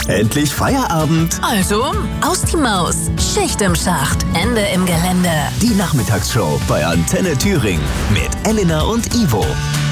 Endlich Feierabend. Also, aus die Maus. Schicht im Schacht. Ende im Gelände. Die Nachmittagsshow bei Antenne Thüringen mit Elena und Ivo.